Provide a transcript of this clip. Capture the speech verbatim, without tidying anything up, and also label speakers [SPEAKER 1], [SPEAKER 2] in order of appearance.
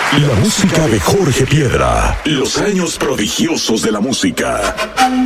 [SPEAKER 1] La música de Jorge Piedra. Los años prodigiosos de la música.